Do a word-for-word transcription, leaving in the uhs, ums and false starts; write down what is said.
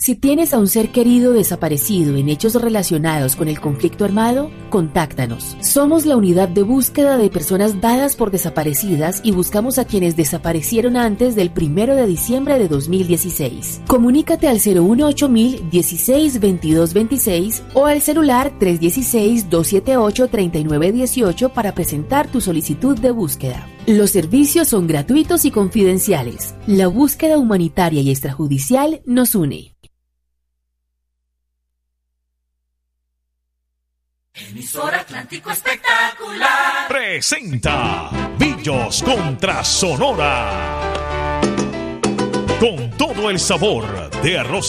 Si tienes a un ser querido desaparecido en hechos relacionados con el conflicto armado, contáctanos. Somos la unidad de búsqueda de personas dadas por desaparecidas y buscamos a quienes desaparecieron antes del primero de diciembre de dos mil dieciséis. Comunícate al cero uno ocho mil dieciséis veintidós veintiséis o al celular tres uno seis, dos siete ocho, tres nueve uno ocho para presentar tu solicitud de búsqueda. Los servicios son gratuitos y confidenciales. La búsqueda humanitaria y extrajudicial nos une. Emisora Atlántico Espectacular presenta Billos contra Sonora, con todo el sabor de arroz